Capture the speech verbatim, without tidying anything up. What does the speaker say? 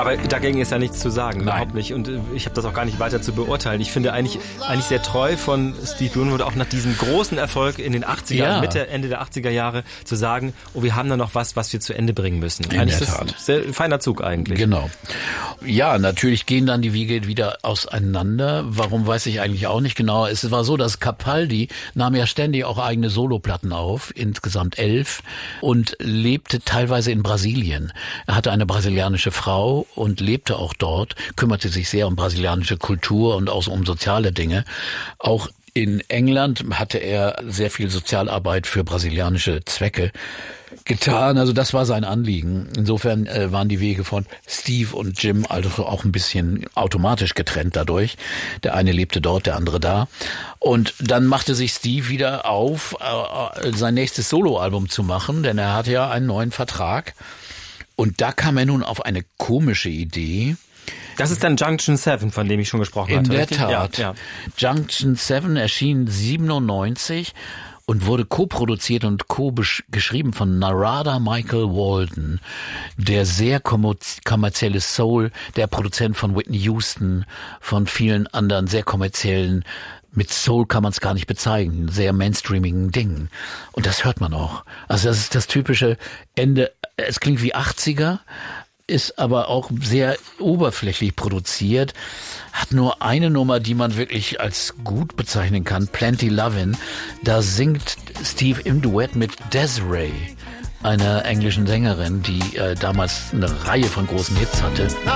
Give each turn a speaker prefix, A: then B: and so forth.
A: Aber dagegen ist ja nichts zu sagen,
B: Nein.
A: überhaupt nicht. Und ich habe das auch gar nicht weiter zu beurteilen. Ich finde eigentlich, eigentlich sehr treu von Steve Winwood, auch nach diesem großen Erfolg in den achtziger,
B: Ja.
A: Mitte, Ende der achtziger Jahre, zu sagen, oh, wir haben da noch was, was wir zu Ende bringen müssen.
B: In
A: eigentlich
B: der
A: ist
B: Tat.
A: das ein sehr feiner Zug eigentlich.
B: Genau. Ja, natürlich gehen dann die Wege wieder auseinander. Warum, weiß ich eigentlich auch nicht genau. Es war so, dass Capaldi nahm ja ständig auch eigene Soloplatten auf, insgesamt elf, und lebte teilweise in Brasilien. Er hatte eine brasilianische Frau und lebte auch dort, kümmerte sich sehr um brasilianische Kultur und auch um soziale Dinge. Auch in England hatte er sehr viel Sozialarbeit für brasilianische Zwecke getan. Also das war sein Anliegen. Insofern äh, waren die Wege von Steve und Jim also auch ein bisschen automatisch getrennt dadurch. Der eine lebte dort, der andere da. Und dann machte sich Steve wieder auf, äh, sein nächstes Soloalbum zu machen, denn er hatte ja einen neuen Vertrag. Und da kam er nun auf eine komische Idee.
A: Das ist dann Junction sieben, von dem ich schon gesprochen
B: In
A: hatte.
B: der
A: richtig?
B: Tat.
A: Ja, ja.
B: Junction sieben erschien siebenundneunzig und wurde co-produziert und co-geschrieben von Narada Michael Walden, der sehr kommerzielle Soul, der Produzent von Whitney Houston, von vielen anderen sehr kommerziellen, mit Soul kann man es gar nicht bezeichnen, sehr mainstreamigen Dingen. Und das hört man auch. Also das ist das typische Ende, es klingt wie achtziger, ist aber auch sehr oberflächlich produziert, hat nur eine Nummer, die man wirklich als gut bezeichnen kann, Plenty Lovin'. Da singt Steve im Duett mit Desiree, einer englischen Sängerin, die äh, damals eine Reihe von großen Hits hatte.